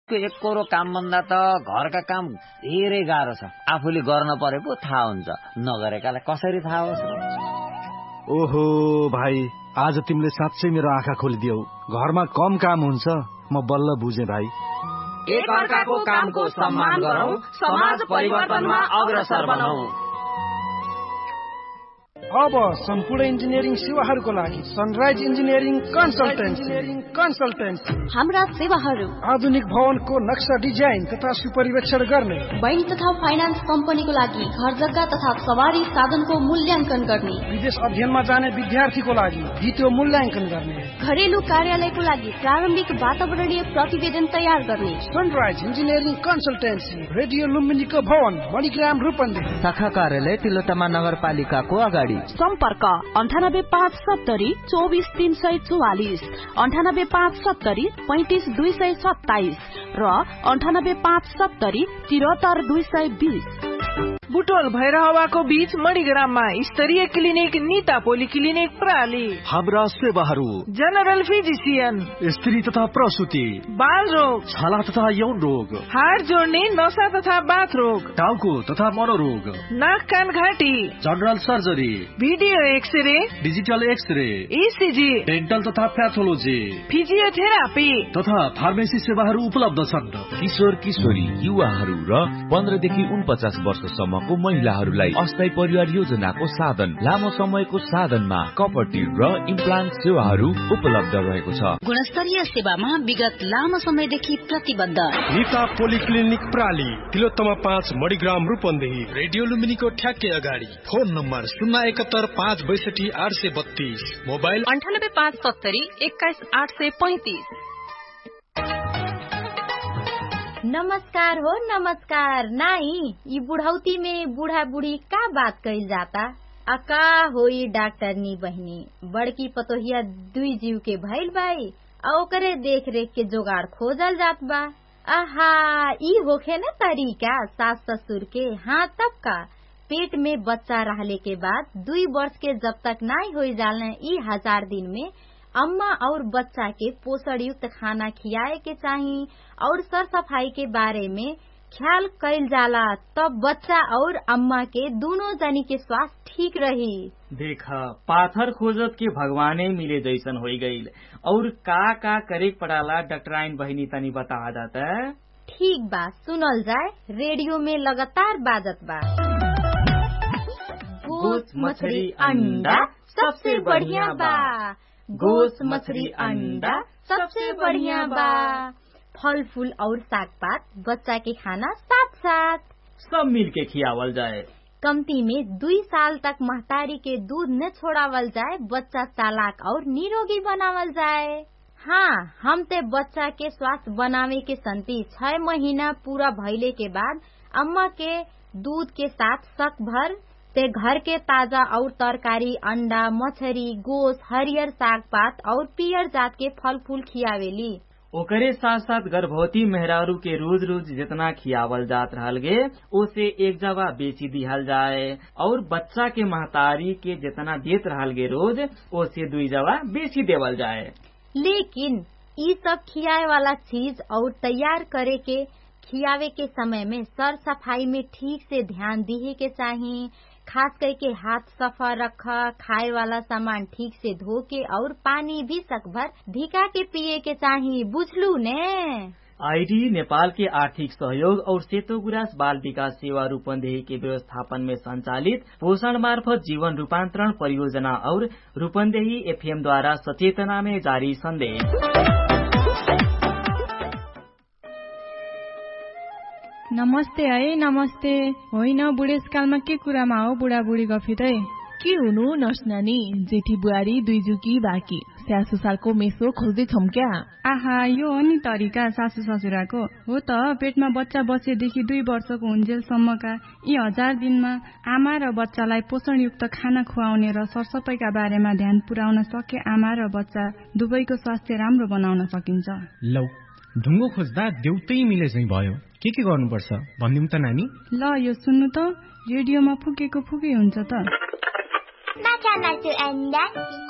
अफिसको एक कोरो कामभन्दा त घरका काम धेरै गाह्रो छ। आफूले गर्न परे पो थाहा हुन्छ, नगरेकालाई कसरी थाहा होस् र। ओहो भाइ, आज तिमीले साँच्चै मेरो आँखा खोलिदियौ। घरमा कम काम हुन्छ, म बल्ल बुझेँ भाइ। एक अर्काको कामको सम्मान गरौँ, समाज परिवर्तनमा अग्रसर बनाऊ। अब सम्पूर्ण इन्जिनियरिङ सेवाहरूको लागि सनराइज इन्जिनियरिङ कन्सल्टेन्सी। हाम्रा सेवाहरू आधुनिक भवनको नक्सा डिजाइन तथा सुपरिवेक्षण गर्ने, बैंक तथा फाइनान्स कम्पनीको लागि घर जग्गा तथा सवारी साधनको मूल्याङ्कन गर्ने, विदेश अध्ययनमा जाने विद्यार्थीको लागि द्वितीय मूल्याङ्कन गर्ने, घरेलु कार्यालयको लागि प्रारम्भिक वातावरणीय प्रतिवेदन तयार गर्ने। सनराइज इन्जिनियरिङ कन्सल्टेन्सी, रेडियो लुम्बिनीको भवन, मणिग्राम, रूपन्देही। शाखा कार्यालय तिलोत्तमा नगरपालिकाको अगाडि। सम्पर्क 9857 24344, 9857 35227 र 9857 73220। बुटोल भैरहवाको बीच मणिग्राममा स्तरीय क्लिनिक नीता पोली क्लिनिक प्राली। हाम्रा सेवाहरू जनरल फिजिसियन, स्त्री तथा प्रसुति, बाल रोग, छाला तथा यौन रोग, हाड जोड्ने, नसा तथा बाथ रोग, टाउको तथा मनोरोग, नाक कान घाँटी, general surgery, video x-ray, digital x-ray, ECG, dental तथा प्याथोलोजी, फिजियोथेरापी तथा फार्मेसी सेवाहरू उपलब्ध छन्। किशोर किशोरी, युवाहरू र 15 देखि 49 वर्षसम्मको महिलाहरूलाई अस्थायी परिवार योजनाको साधन, लामो समयको साधनमा कपटी र इम्प्लान्ट सेवाहरू उपलब्ध रहेको छ। गुणस्तरीय सेवामा विगत लामो समयदेखि प्रतिबद्ध नीता पोलिक्लिनिक प्राली, तिलोत्तमा 5 मणिग्राम, रूपन्देही। रेडियो लुम्बिनीको ठ्याक्कै अगाडि। Phone number 071 562 832, mobile 9857 21 835। नमस्कार हो नमस्कार। नाई ये बुढ़ौती में बूढ़ा बूढ़ी का बात कही जाता। अका होई डॉक्टरनी बहनी, बड़की पतोहिया दुई जीव के भइल बाई, ओकरे देख रेख के जोगाड़ खोजल जात बा। आहा, ई होखे न तरीका सास ससुर के। हाँ तब का पेट में बच्चा रहले के बाद 2 वर्ष के जब तक नाई होई जालने, ई 1000 दिन में अम्मा और बच्चा के पोषण युक्त खाना खियाए के चाहिए और सर सफाई के बारे में ख्याल कैल जाला, तब बच्चा और अम्मा के दोनों जनी के स्वास्थ्य ठीक रही। देखा पाथर खोजत के भगवाने मिले जैसन हो गई। और का करे पड़ाला डॉक्टराइन बहिनी तनी बता जाता। ठीक बा, सुनल जाए। रेडियो में लगातार बाजत बा। गोस मछली अंडा सबसे बढ़िया बा, गोस मछली अंडा सबसे बढ़िया बा। फल फूल और साग पात बच्चा के खाना साथ साथ सब मिल के खियावल जाए। कमती में 2 साल तक महतारी के दूध न छोड़ावल जाए, बच्चा चालाक और निरोगी बनावल जाए। हाँ, हम ते बच्चा के स्वास्थ्य बनावे के संति 6 महीना पूरा भइले के बाद अम्मा के दूध के साथ शक भर ते घर के ताजा और तरकारी, अंडा, मछरी, गोस, हरियर साग पात और पियर जात के फल फूल खियावेली। ओकरे साथ साथ गर्भवती मेहरारू के रोज रोज जितना खियावल जात रहल गे उसे एक जगह बेची दिहल जाए, और बच्चा के महतारी के जितना देत रहल गे रोज उसे 2 जगह बेची देवल जाए। लेकिन ये सब खियाए वाला चीज और तैयार करे के खियावे के समय में सर सफाई में ठीक से ध्यान दिए के चाहिए। खास करके हाथ सफा रखा, खाए वाला सामान ठीक से धो के और पानी भी सकभर धिका के पिए के चाहिए, बुझलू ने। आईडी नेपाल के आर्थिक सहयोग और सेतो गुराँस बाल विकास सेवा रूपन्देही के व्यवस्थापन में संचालित पोषण मार्फत जीवन रूपांतरण परियोजना और रूपन्देही एफएम द्वारा सचेतना में जारी संदेश। नमस्ते है, नमस्ते। होइन, बुढेसकालमा के कुरामा हो बुढाबुढी गफितै? के हुनु नर्स नानी, जेठी बुहारी 2 जुकी बाँकी स्यासु सालको मेसो खोज्दैछौं क्या? आहा, यो हो नि तरिका सासु ससुराको। हो त, पेटमा बच्चा बसेदेखि 2 वर्षको हुन्जेलसम्मका यी 1000 दिनमा आमा र बच्चालाई पोषणयुक्त खाना खुवाउने र सरसफाइका बारेमा ध्यान पुर्याउन सके आमा र बच्चा दुवैको स्वास्थ्य राम्रो बनाउन सकिन्छ। लौ, ढुङ्गो खोज्दा देउतै मिले चाहिँ भयो। के गर्नुपर्छ भनिदिउँ त नानी? ल, यो सुन्नु त, रेडियोमा फुकेको फुकै हुन्छ त। माछा मासु अन्डा